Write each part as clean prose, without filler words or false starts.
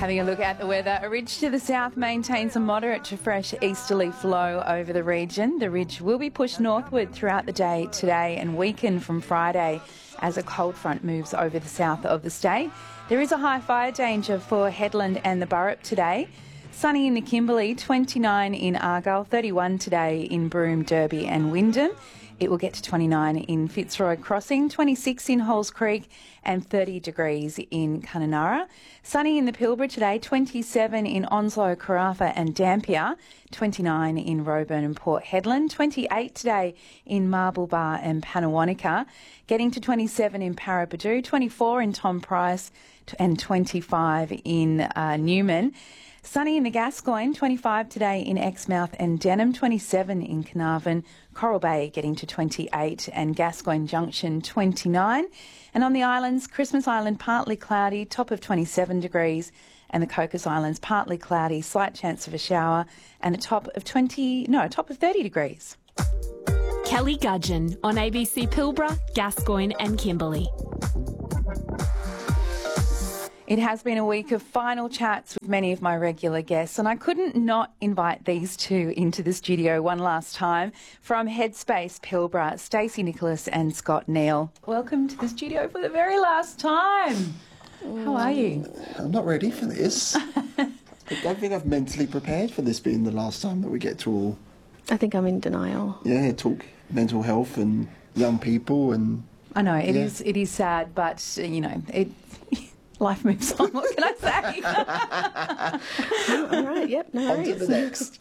Having a look at the weather, a ridge to the south maintains a moderate to fresh easterly flow over the region. The ridge will be pushed northward throughout the day today and weaken from Friday as a cold front moves over the south of the state. There is a high fire danger for Headland and the Burrup today. Sunny in the Kimberley, 29 in Argyle, 31 today in Broome, Derby and Wyndham. It will get to 29 in Fitzroy Crossing, 26 in Halls Creek and 30 degrees in Kununurra. Sunny in the Pilbara today, 27 in Onslow, Karratha and Dampier, 29 in Roebourne and Port Hedland, 28 today in Marble Bar and Pannawonica, getting to 27 in Paraburdoo, 24 in Tom Price and 25 in Newman. Sunny in the Gascoyne, 25 today in Exmouth and Denham, 27 in Carnarvon, Coral Bay getting to 28 and Gascoyne Junction 29. And on the islands, Christmas Island partly cloudy, top of 27 degrees, and the Cocos Islands partly cloudy, slight chance of a shower, and a top of 30 degrees. Kelly Gudgeon on ABC Pilbara, Gascoyne and Kimberley. It has been a week of final chats with many of my regular guests, and I couldn't not invite these two into the studio one last time. From Headspace Pilbara, Stacey Nicholas and Scott Neal. Welcome to the studio for the very last time. How are you? I'm not ready for this. I don't think I've mentally prepared for this being the last time that we get to all... I think I'm in denial. Yeah, talk mental health and young people and... I know, it is sad, but, you know, life moves on. What can I say? All right, yep, no worries. On to the next.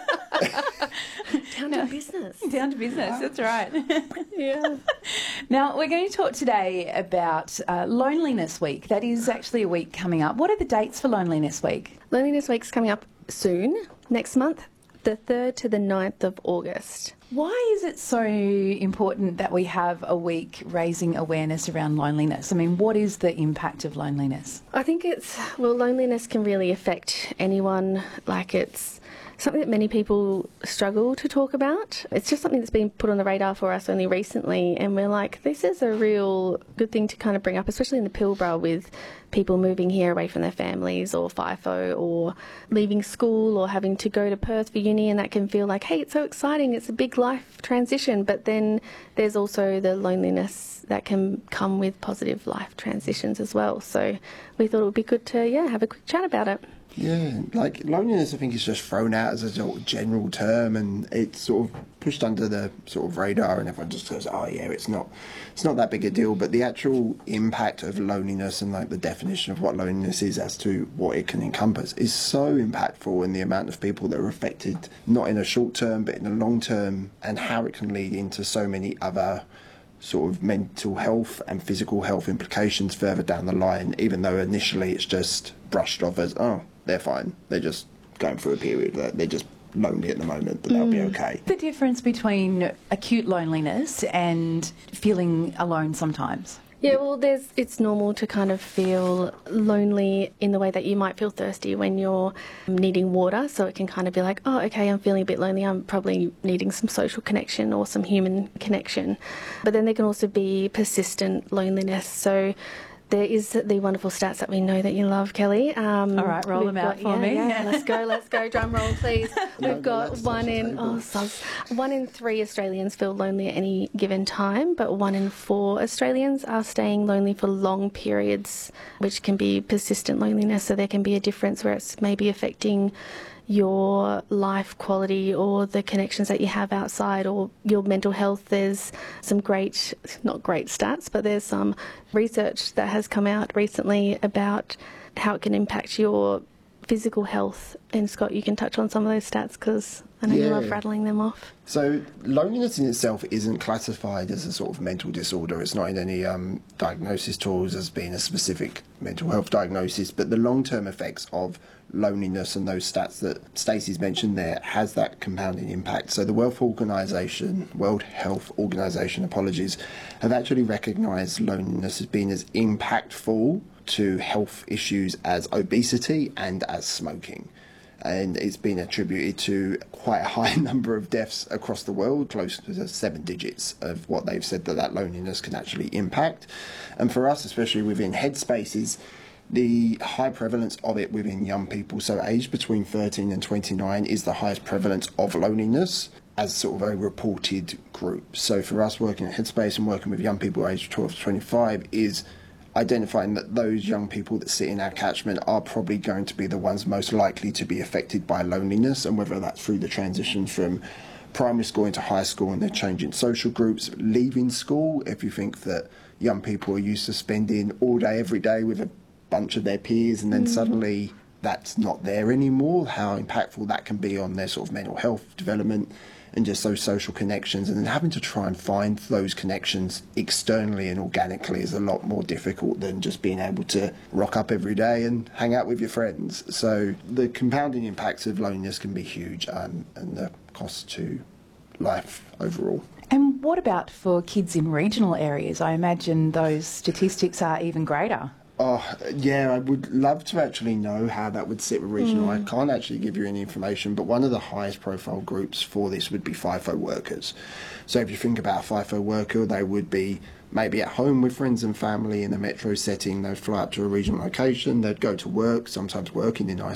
Down to business. Down to business, that's right. Yeah. Now, we're going to talk today about Loneliness Week. That is actually a week coming up. What are the dates for Loneliness Week? Loneliness Week's coming up soon, next month, the 3rd to the 9th of August. Why is it so important that we have a week raising awareness around loneliness? I mean, what is the impact of loneliness? I think loneliness can really affect anyone. Like, it's something that many people struggle to talk about. It's just something that's been put on the radar for us only recently, and we're like, this is a real good thing to kind of bring up, especially in the Pilbara with people moving here away from their families or FIFO or leaving school or having to go to Perth for uni, and that can feel like, hey, it's so exciting, it's a big life transition, but then there's also the loneliness that can come with positive life transitions as well. So we thought it would be good to, have a quick chat about it. Yeah, like loneliness I think is just thrown out as a sort of general term, and it's sort of pushed under the sort of radar, and everyone just goes, oh yeah, it's not that big a deal. But the actual impact of loneliness and like the definition of what loneliness is as to what it can encompass is so impactful, in the amount of people that are affected, not in a short term but in a long term, and how it can lead into so many other sort of mental health and physical health implications further down the line, even though initially it's just brushed off as, oh, they're fine, they're just going through a period, they're just lonely at the moment, but they'll be okay. The difference between acute loneliness and feeling alone sometimes? Yeah, well, it's normal to kind of feel lonely in the way that you might feel thirsty when you're needing water. So it can kind of be like, oh, okay, I'm feeling a bit lonely. I'm probably needing some social connection or some human connection. But then there can also be persistent loneliness. So there is the wonderful stats that we know that you love, Kelly. All right, roll them out for me. Yeah. Let's go. Drum roll, please. We've got 1 in 3 Australians feel lonely at any given time, but 1 in 4 Australians are staying lonely for long periods, which can be persistent loneliness. So there can be a difference where it's maybe affecting your life quality or the connections that you have outside or your mental health. There's some not great stats, but there's some research that has come out recently about how it can impact your physical health. And Scott, you can touch on some of those stats because I know you love rattling them off. So loneliness in itself isn't classified as a sort of mental disorder. It's not in any diagnosis tools as being a specific mental health diagnosis, but the long-term effects of loneliness and those stats that Stacey's mentioned there has that compounding impact. So the World Health Organization, have actually recognised loneliness as being as impactful to health issues as obesity and as smoking. And it's been attributed to quite a high number of deaths across the world, close to 7 digits of what they've said that loneliness can actually impact. And for us, especially within Headspaces, The high prevalence of it within young people, so aged between 13 and 29, is the highest prevalence of loneliness as sort of a reported group. So for us working at Headspace and working with young people aged 12 to 25 is identifying that those young people that sit in our catchment are probably going to be the ones most likely to be affected by loneliness, and whether that's through the transition from primary school into high school and they're changing social groups, leaving school. If you think that young people are used to spending all day every day with a bunch of their peers and then suddenly that's not there anymore, how impactful that can be on their sort of mental health development and just those social connections, and then having to try and find those connections externally and organically is a lot more difficult than just being able to rock up every day and hang out with your friends. So the compounding impacts of loneliness can be huge, and the cost to life overall. And what about for kids in regional areas? I imagine those statistics are even greater. Oh, yeah, I would love to actually know how that would sit with regional. I can't actually give you any information, but one of the highest profile groups for this would be FIFO workers. So if you think about a FIFO worker, they would be maybe at home with friends and family in a metro setting. They'd fly up to a regional location, they'd go to work, sometimes working in